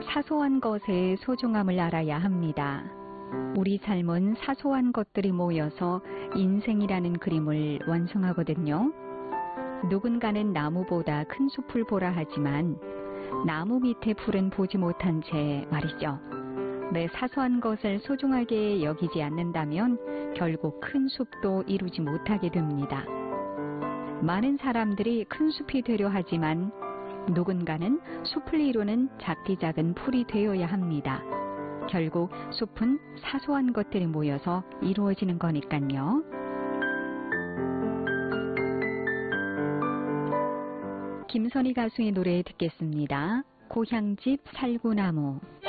사소한 것의 소중함을 알아야 합니다. 우리 삶은 사소한 것들이 모여서 인생이라는 그림을 완성하거든요. 누군가는 나무보다 큰 숲을 보라 하지만 나무 밑에 풀은 보지 못한 채 말이죠. 내 사소한 것을 소중하게 여기지 않는다면 결국 큰 숲도 이루지 못하게 됩니다. 많은 사람들이 큰 숲이 되려 하지만 누군가는 숲을 이루는 작디 작은 풀이 되어야 합니다. 결국 숲은 사소한 것들이 모여서 이루어지는 거니까요. 김선희 가수의 노래 듣겠습니다. 고향집 살구나무.